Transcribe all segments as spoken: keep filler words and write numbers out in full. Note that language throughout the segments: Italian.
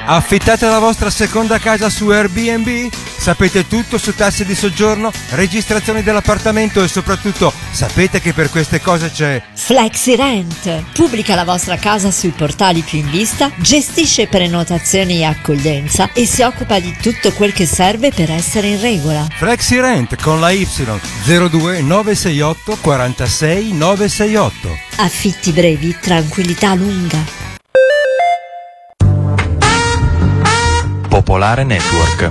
Affittate la vostra seconda casa su Airbnb? Sapete tutto su tasse di soggiorno, registrazioni dell'appartamento e soprattutto sapete che per queste cose c'è FlexiRent. Pubblica la vostra casa sui portali più in vista, gestisce prenotazioni e accoglienza e si occupa di tutto quel che serve per essere in regola. FlexiRent con la Y zero due nove sei otto quarantasei nove sei otto. Affitti brevi, tranquillità lunga. Popolare Network.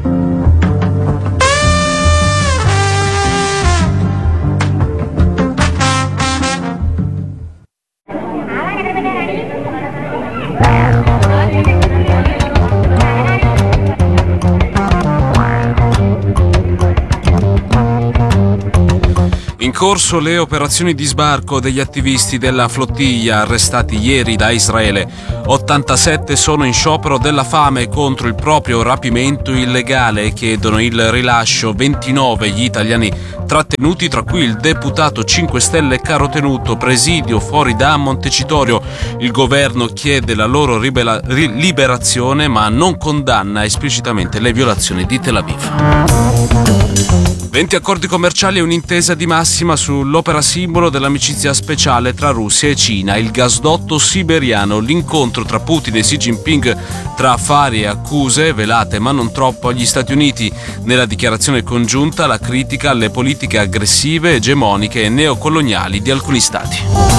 In corso le operazioni di sbarco degli attivisti della flottiglia arrestati ieri da Israele. ottantasette sono in sciopero della fame contro il proprio rapimento illegale e chiedono il rilascio. ventinove gli italiani trattenuti, tra cui il deputato cinque Stelle Carotenuto, presidio fuori da Montecitorio. Il governo chiede la loro ribela- ri- liberazione ma non condanna esplicitamente le violazioni di Tel Aviv. venti accordi commerciali e un'intesa di massima sull'opera simbolo dell'amicizia speciale tra Russia e Cina, il gasdotto siberiano, l'incontro tra Putin e Xi Jinping tra affari e accuse, velate ma non troppo agli Stati Uniti. Nella dichiarazione congiunta la critica alle politiche aggressive, egemoniche e neocoloniali di alcuni Stati.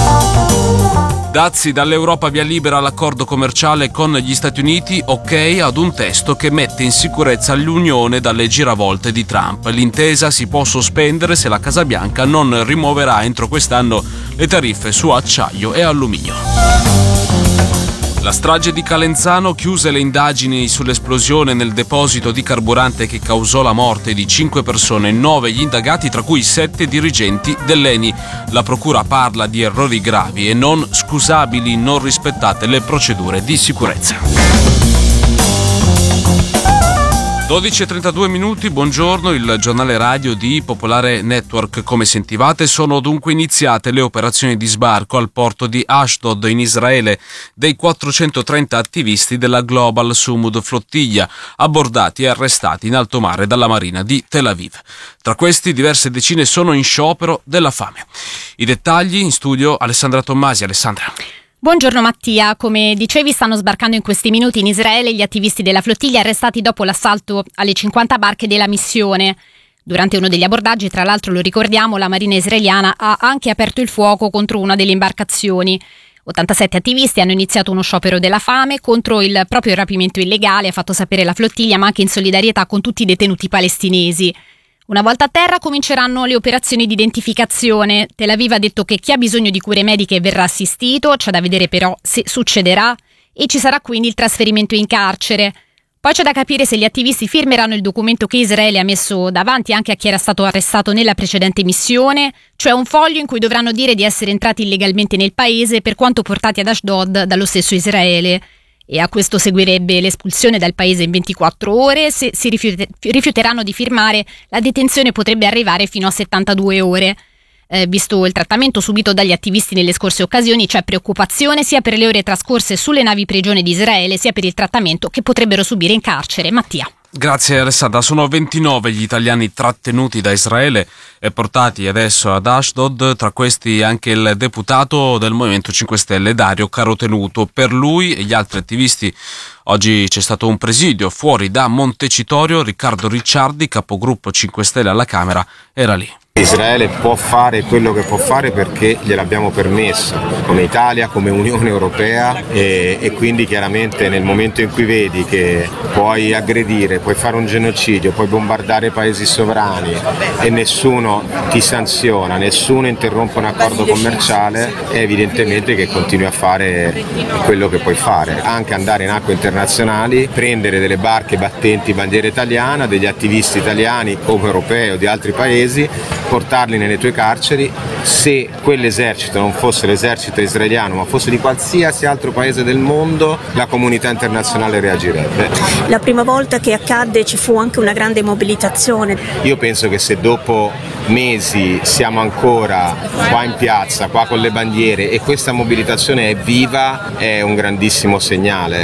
Dazi dall'Europa via libera all'accordo commerciale con gli Stati Uniti, ok ad un testo che mette in sicurezza l'Unione dalle giravolte di Trump. L'intesa si può sospendere se la Casa Bianca non rimuoverà entro quest'anno le tariffe su acciaio e alluminio. La strage di Calenzano, chiuse le indagini sull'esplosione nel deposito di carburante che causò la morte di cinque persone, nove gli indagati, tra cui sette dirigenti dell'Eni. La procura parla di errori gravi e non scusabili, non rispettate le procedure di sicurezza. dodici e trentadue minuti, buongiorno, il giornale radio di Popolare Network. Come sentivate, sono dunque iniziate le operazioni di sbarco al porto di Ashdod in Israele dei quattrocentotrenta attivisti della Global Sumud Flottiglia, abbordati e arrestati in alto mare dalla Marina di Tel Aviv. Tra questi diverse decine sono in sciopero della fame. I dettagli in studio Alessandra Tommasi. Alessandra. Buongiorno Mattia, come dicevi stanno sbarcando in questi minuti in Israele gli attivisti della flottiglia arrestati dopo l'assalto alle cinquanta barche della missione. Durante uno degli abbordaggi, tra l'altro lo ricordiamo, la marina israeliana ha anche aperto il fuoco contro una delle imbarcazioni. ottantasette attivisti hanno iniziato uno sciopero della fame contro il proprio rapimento illegale, ha fatto sapere la flottiglia, ma anche in solidarietà con tutti i detenuti palestinesi. Una volta a terra cominceranno le operazioni di identificazione. Tel Aviv ha detto che chi ha bisogno di cure mediche verrà assistito, c'è da vedere però se succederà, e ci sarà quindi il trasferimento in carcere. Poi c'è da capire se gli attivisti firmeranno il documento che Israele ha messo davanti anche a chi era stato arrestato nella precedente missione, cioè un foglio in cui dovranno dire di essere entrati illegalmente nel paese per quanto portati ad Ashdod dallo stesso Israele. E a questo seguirebbe l'espulsione dal paese in ventiquattro ore. Se si rifiute- rifiuteranno di firmare, la detenzione potrebbe arrivare fino a settantadue ore. Eh, visto il trattamento subito dagli attivisti nelle scorse occasioni, c'è preoccupazione sia per le ore trascorse sulle navi prigione di Israele, sia per il trattamento che potrebbero subire in carcere. Mattia. Grazie Alessandra, sono ventinove gli italiani trattenuti da Israele e portati adesso ad Ashdod, tra questi anche il deputato del Movimento cinque Stelle Dario Carotenuto. Per lui e gli altri attivisti oggi c'è stato un presidio fuori da Montecitorio. Riccardo Ricciardi, capogruppo cinque Stelle alla Camera, era lì. Israele può fare quello che può fare perché gliel'abbiamo permesso, come Italia, come Unione Europea, e, e quindi chiaramente nel momento in cui vedi che puoi aggredire, puoi fare un genocidio, puoi bombardare paesi sovrani e nessuno ti sanziona, nessuno interrompe un accordo commerciale, è evidentemente che continui a fare quello che puoi fare, anche andare in acque internazionali, prendere delle barche battenti bandiera italiana, degli attivisti italiani come europei o di altri paesi, portarli nelle tue carceri. Se quell'esercito non fosse l'esercito israeliano ma fosse di qualsiasi altro paese del mondo, la comunità internazionale reagirebbe. La prima volta che accadde ci fu anche una grande mobilitazione. Io penso che se dopo mesi siamo ancora qua in piazza, qua con le bandiere, e questa mobilitazione è viva, è un grandissimo segnale.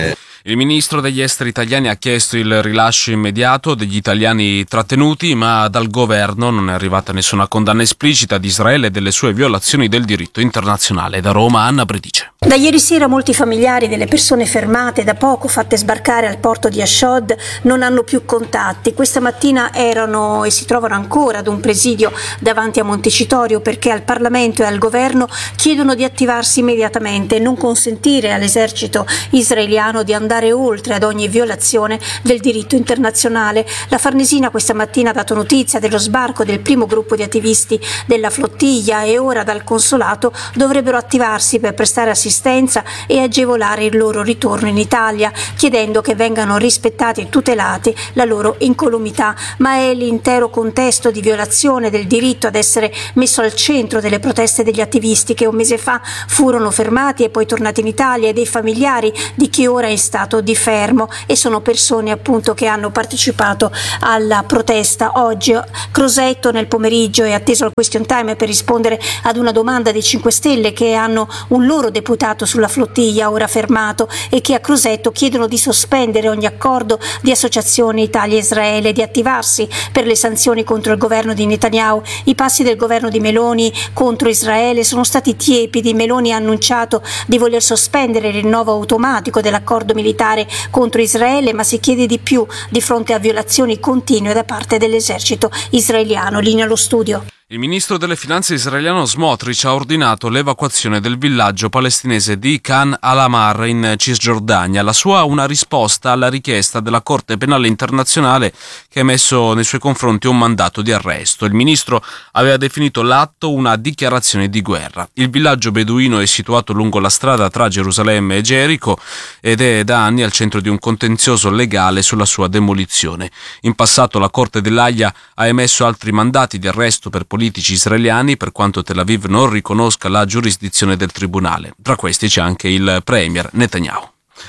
Il ministro degli esteri italiani ha chiesto il rilascio immediato degli italiani trattenuti, ma dal governo non è arrivata nessuna condanna esplicita di Israele e delle sue violazioni del diritto internazionale. Da Roma, Anna Bredice. Da ieri sera molti familiari delle persone fermate da poco fatte sbarcare al porto di Ashdod non hanno più contatti. Questa mattina erano e si trovano ancora ad un presidio davanti a Montecitorio perché al Parlamento e al governo chiedono di attivarsi immediatamente e non consentire all'esercito israeliano di andare oltre ad ogni violazione del diritto internazionale. La Farnesina questa mattina ha dato notizia dello sbarco del primo gruppo di attivisti della flottiglia e ora dal consolato dovrebbero attivarsi per prestare assistenza e agevolare il loro ritorno in Italia, chiedendo che vengano rispettati e tutelati la loro incolumità. Ma è l'intero contesto di violazione del diritto ad essere messo al centro delle proteste degli attivisti che un mese fa furono fermati e poi tornati in Italia e dei familiari di chi ora è in stato di fermo, e sono persone appunto che hanno partecipato alla protesta. Oggi Crosetto nel pomeriggio è atteso al question time per rispondere ad una domanda dei cinque Stelle che hanno un loro deputato sulla flottiglia ora fermato e che a Crosetto chiedono di sospendere ogni accordo di associazione Italia-Israele, di attivarsi per le sanzioni contro il governo di Netanyahu. I passi del governo di Meloni contro Israele sono stati tiepidi. Meloni ha annunciato di voler sospendere il rinnovo automatico dell'accordo militare contro Israele, ma si chiede di più di fronte a violazioni continue da parte dell'esercito israeliano. Linea allo studio. Il ministro delle finanze israeliano Smotrich ha ordinato l'evacuazione del villaggio palestinese di Khan al-Ahmar in Cisgiordania. La sua una risposta alla richiesta della Corte Penale Internazionale che ha emesso nei suoi confronti un mandato di arresto. Il ministro aveva definito l'atto una dichiarazione di guerra. Il villaggio beduino è situato lungo la strada tra Gerusalemme e Gerico ed è da anni al centro di un contenzioso legale sulla sua demolizione. In passato la Corte dell'Aia ha emesso altri mandati di arresto per politici israeliani, per quanto Tel Aviv non riconosca la giurisdizione del tribunale. Tra questi c'è anche il premier Netanyahu.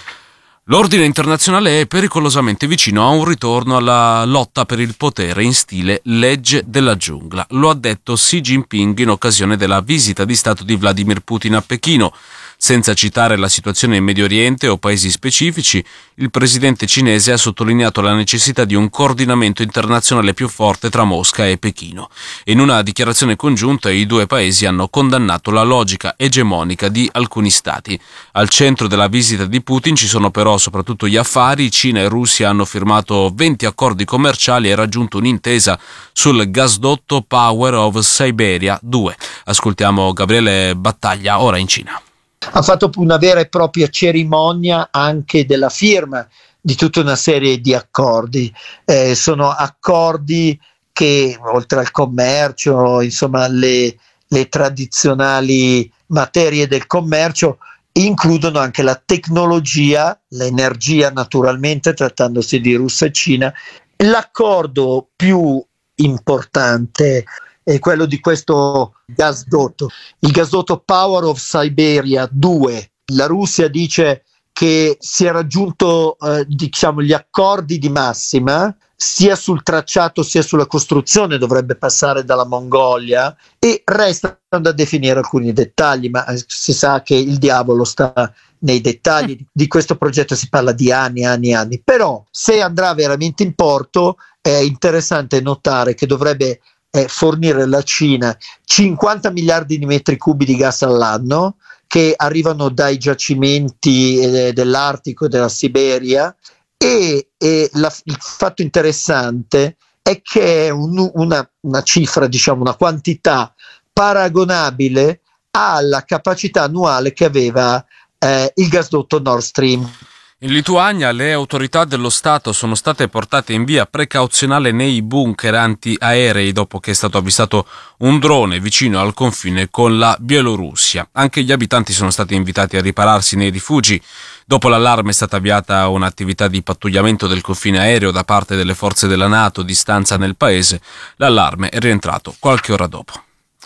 L'ordine internazionale è pericolosamente vicino a un ritorno alla lotta per il potere in stile legge della giungla. Lo ha detto Xi Jinping in occasione della visita di Stato di Vladimir Putin a Pechino. Senza citare la situazione in Medio Oriente o paesi specifici, il presidente cinese ha sottolineato la necessità di un coordinamento internazionale più forte tra Mosca e Pechino. In una dichiarazione congiunta i due paesi hanno condannato la logica egemonica di alcuni stati. Al centro della visita di Putin ci sono però soprattutto gli affari. Cina e Russia hanno firmato venti accordi commerciali e raggiunto un'intesa sul gasdotto Power of Siberia due. Ascoltiamo Gabriele Battaglia, ora in Cina. Ha fatto una vera e propria cerimonia anche della firma di tutta una serie di accordi. Eh, sono accordi che oltre al commercio, insomma le, le tradizionali materie del commercio, includono anche la tecnologia, l'energia naturalmente, trattandosi di Russia e Cina. L'accordo più importante è quello di questo gasdotto, il gasdotto Power of Siberia due. La Russia dice che si è raggiunto eh, diciamo gli accordi di massima sia sul tracciato sia sulla costruzione, dovrebbe passare dalla Mongolia, e restano da definire alcuni dettagli, ma si sa che il diavolo sta nei dettagli. Di questo progetto si parla di anni, anni, anni, però se andrà veramente in porto è interessante notare che dovrebbe eh, fornire la Cina cinquanta miliardi di metri cubi di gas all'anno che arrivano dai giacimenti eh, dell'Artico e della Siberia, e, e la, il fatto interessante è che è un, una, una cifra, diciamo una quantità paragonabile alla capacità annuale che aveva eh, il gasdotto Nord Stream. In Lituania le autorità dello Stato sono state portate in via precauzionale nei bunker antiaerei dopo che è stato avvistato un drone vicino al confine con la Bielorussia. Anche gli abitanti sono stati invitati a ripararsi nei rifugi. Dopo l'allarme è stata avviata un'attività di pattugliamento del confine aereo da parte delle forze della NATO di stanza nel paese. L'allarme è rientrato qualche ora dopo.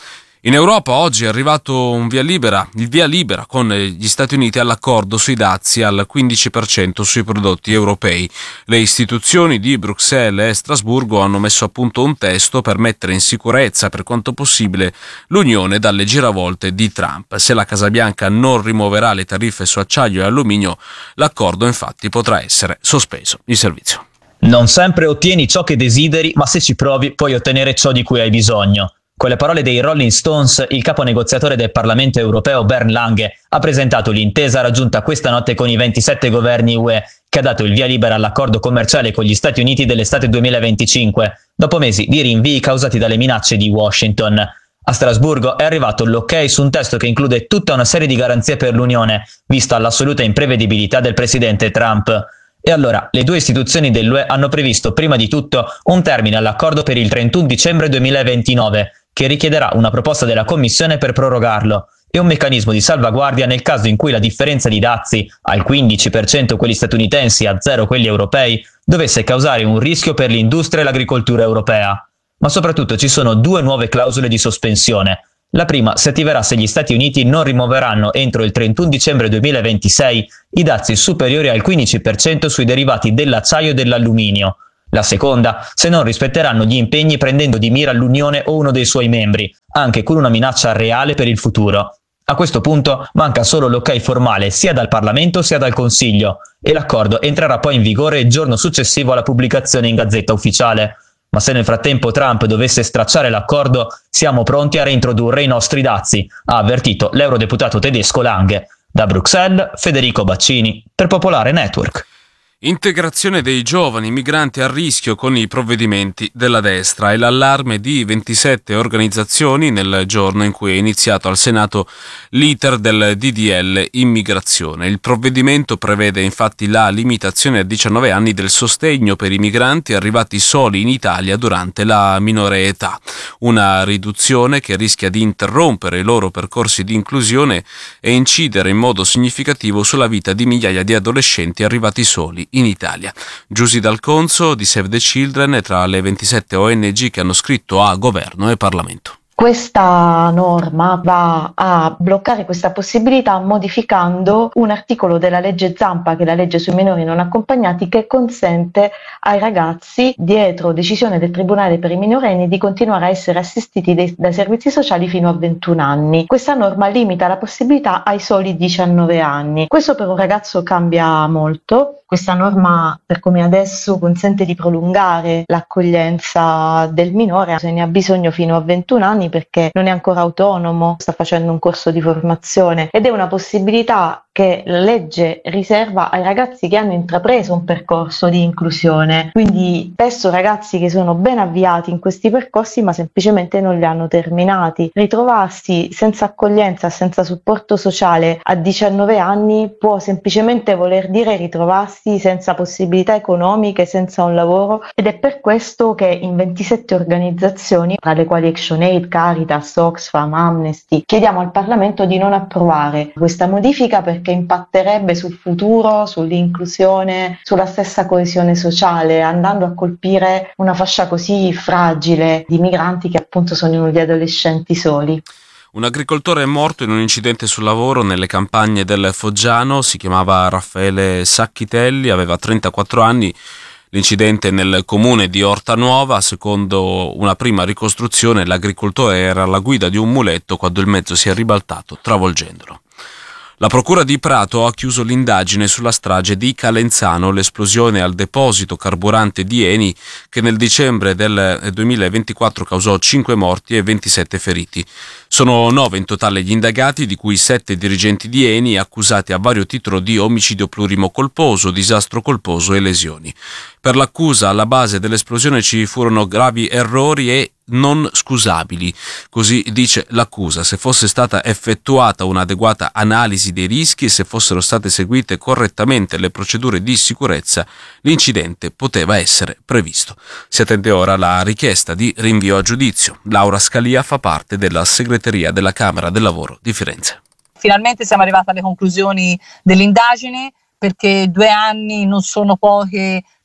In Europa oggi è arrivato un via libera, il via libera con gli Stati Uniti all'accordo sui dazi al quindici per cento sui prodotti europei. Le istituzioni di Bruxelles e Strasburgo hanno messo a punto un testo per mettere in sicurezza per quanto possibile l'Unione dalle giravolte di Trump. Se la Casa Bianca non rimuoverà le tariffe su acciaio e alluminio, l'accordo infatti potrà essere sospeso. Il servizio. Non sempre ottieni ciò che desideri, ma se ci provi puoi ottenere ciò di cui hai bisogno. Con le parole dei Rolling Stones, il capo negoziatore del Parlamento europeo Bernd Lange ha presentato l'intesa raggiunta questa notte con i ventisette governi U E, che ha dato il via libera all'accordo commerciale con gli Stati Uniti dell'estate duemilaventicinque, dopo mesi di rinvii causati dalle minacce di Washington. A Strasburgo è arrivato l'ok su un testo che include tutta una serie di garanzie per l'Unione, vista l'assoluta imprevedibilità del presidente Trump. E allora, le due istituzioni dell'U E hanno previsto prima di tutto un termine all'accordo per il trentuno dicembre duemilaventinove, che richiederà una proposta della Commissione per prorogarlo, e un meccanismo di salvaguardia nel caso in cui la differenza di dazi, al quindici per cento quelli statunitensi e a zero quelli europei, dovesse causare un rischio per l'industria e l'agricoltura europea. Ma soprattutto ci sono due nuove clausole di sospensione. La prima si attiverà se gli Stati Uniti non rimuoveranno entro il trentuno dicembre duemilaventisei i dazi superiori al quindici per cento sui derivati dell'acciaio e dell'alluminio. La seconda, se non rispetteranno gli impegni prendendo di mira l'Unione o uno dei suoi membri, anche con una minaccia reale per il futuro. A questo punto manca solo l'ok formale sia dal Parlamento sia dal Consiglio, e l'accordo entrerà poi in vigore il giorno successivo alla pubblicazione in Gazzetta Ufficiale. Ma se nel frattempo Trump dovesse stracciare l'accordo, siamo pronti a reintrodurre i nostri dazi, ha avvertito l'eurodeputato tedesco Lange. Da Bruxelles, Federico Baccini, per Popolare Network. Integrazione dei giovani migranti a rischio con i provvedimenti della destra e l'allarme di ventisette organizzazioni nel giorno in cui è iniziato al Senato l'iter del D D L immigrazione. Il provvedimento prevede infatti la limitazione a diciannove anni del sostegno per i migranti arrivati soli in Italia durante la minore età, una riduzione che rischia di interrompere i loro percorsi di inclusione e incidere in modo significativo sulla vita di migliaia di adolescenti arrivati soli in Italia. Giusy D'Alconso di Save the Children è tra le ventisette O N G che hanno scritto a Governo e Parlamento. Questa norma va a bloccare questa possibilità modificando un articolo della legge Zampa, che è la legge sui minori non accompagnati, che consente ai ragazzi, dietro decisione del Tribunale per i minorenni, di continuare a essere assistiti dai, dai servizi sociali fino a ventuno anni. Questa norma limita la possibilità ai soli diciannove anni. Questo per un ragazzo cambia molto. Questa norma, per come adesso, consente di prolungare l'accoglienza del minore se ne ha bisogno fino a ventuno anni, perché non è ancora autonomo, sta facendo un corso di formazione, ed è una possibilità che la legge riserva ai ragazzi che hanno intrapreso un percorso di inclusione, quindi spesso ragazzi che sono ben avviati in questi percorsi ma semplicemente non li hanno terminati. Ritrovarsi senza accoglienza, senza supporto sociale a diciannove anni può semplicemente voler dire ritrovarsi senza possibilità economiche, senza un lavoro, ed è per questo che in ventisette organizzazioni, tra le quali ActionAid, Caritas, Oxfam, Amnesty, chiediamo al Parlamento di non approvare questa modifica perché impatterebbe sul futuro, sull'inclusione, sulla stessa coesione sociale, andando a colpire una fascia così fragile di migranti che appunto sono gli adolescenti soli. Un agricoltore è morto in un incidente sul lavoro nelle campagne del Foggiano, si chiamava Raffaele Sacchitelli, aveva trentaquattro anni. L'incidente nel comune di Ortanuova, secondo una prima ricostruzione, l'agricoltore era alla guida di un muletto quando il mezzo si è ribaltato, travolgendolo. La procura di Prato ha chiuso l'indagine sulla strage di Calenzano, l'esplosione al deposito carburante di Eni che nel dicembre del duemilaventiquattro causò cinque morti e ventisette feriti. Sono nove in totale gli indagati, di cui sette dirigenti di Eni accusati a vario titolo di omicidio plurimo colposo, disastro colposo e lesioni. Per l'accusa alla base dell'esplosione ci furono gravi errori e non scusabili, così dice l'accusa. Se fosse stata effettuata un'adeguata analisi dei rischi e se fossero state seguite correttamente le procedure di sicurezza, l'incidente poteva essere previsto. Si attende ora la richiesta di rinvio a giudizio. Laura Scalia fa parte della segreteria della Camera del Lavoro di Firenze. Finalmente siamo arrivati alle conclusioni dell'indagine, perché due anni non sono poche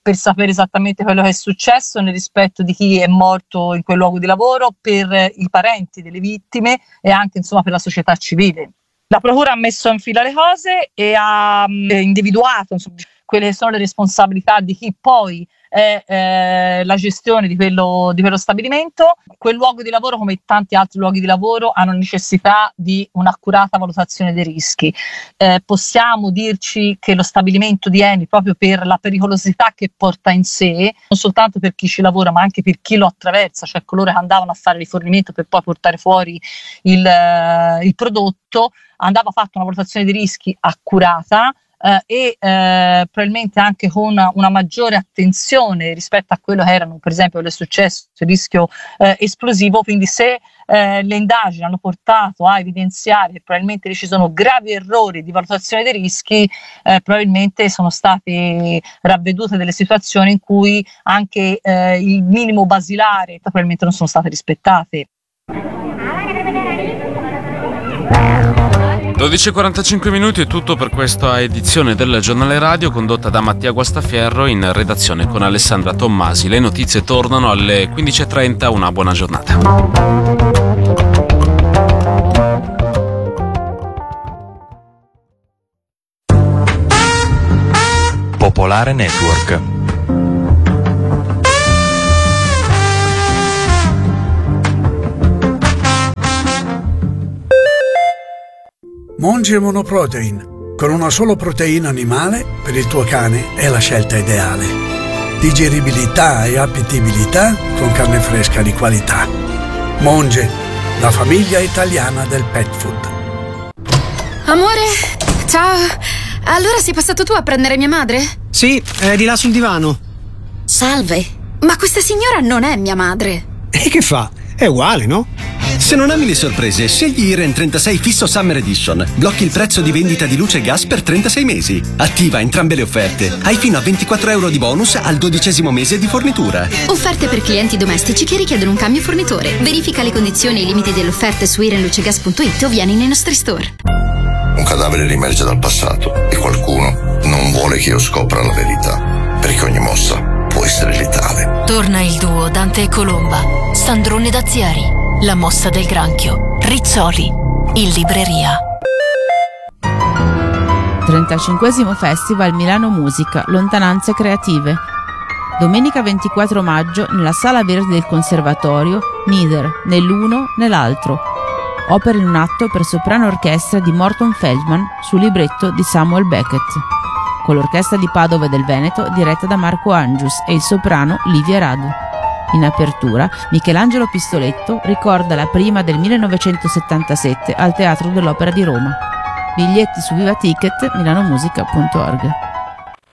per sapere esattamente quello che è successo nel rispetto di chi è morto in quel luogo di lavoro, per i parenti delle vittime e anche insomma per la società civile. La procura ha messo in fila le cose e ha individuato insomma, quelle che sono le responsabilità di chi poi è eh, la gestione di quello, di quello stabilimento. Quel luogo di lavoro, come tanti altri luoghi di lavoro, hanno necessità di un'accurata valutazione dei rischi. Eh, possiamo dirci che lo stabilimento di Eni, proprio per la pericolosità che porta in sé, non soltanto per chi ci lavora ma anche per chi lo attraversa, cioè coloro che andavano a fare rifornimento per poi portare fuori il, eh, il prodotto, andava fatta una valutazione dei rischi accurata, Uh, e uh, probabilmente anche con una, una maggiore attenzione rispetto a quello che erano, per esempio, quello che è successo, il rischio uh, esplosivo. Quindi se uh, le indagini hanno portato a evidenziare che probabilmente ci sono gravi errori di valutazione dei rischi, uh, probabilmente sono state ravvedute delle situazioni in cui anche uh, il minimo basilare probabilmente non sono state rispettate. dodici e quarantacinque minuti è tutto per questa edizione del Giornale Radio, condotta da Mattia Guastafierro, in redazione con Alessandra Tommasi. Le notizie tornano alle quindici e trenta, una buona giornata. Popolare Network. Monge Monoprotein. Con una sola proteina animale, per il tuo cane è la scelta ideale. Digeribilità e appetibilità con carne fresca di qualità. Monge, la famiglia italiana del pet food. Amore, ciao. Allora sei passato tu a prendere mia madre? Sì, è di là sul divano. Salve, ma questa signora non è mia madre. E che fa? È uguale, no? Se non ami le sorprese, scegli Iren trentasei Fisso Summer Edition. Blocchi il prezzo di vendita di luce e gas per trentasei mesi. Attiva entrambe le offerte. Hai fino a ventiquattro euro di bonus al dodicesimo mese di fornitura. Offerte per clienti domestici che richiedono un cambio fornitore. Verifica le condizioni e i limiti delle offerte su irenlucegas punto it o vieni nei nostri store. Un cadavere riemerge dal passato e qualcuno non vuole che io scopra la verità, perché ogni mossa può essere letale. Torna il duo Dante e Colomba. Sandrone Daziari. La mossa del granchio. Rizzoli. In libreria. trentacinquesimo Festival Milano Musica. Lontananze creative. Domenica ventiquattro maggio nella Sala Verde del Conservatorio, Neither, né l'uno né l'altro. Opera in un atto per soprano orchestra di Morton Feldman su libretto di Samuel Beckett, con l'orchestra di Padova e del Veneto diretta da Marco Angius e il soprano Livia Radu. In apertura, Michelangelo Pistoletto ricorda la prima del millenovecentosettantasette al Teatro dell'Opera di Roma. Biglietti su Viva Ticket, milanomusica punto org.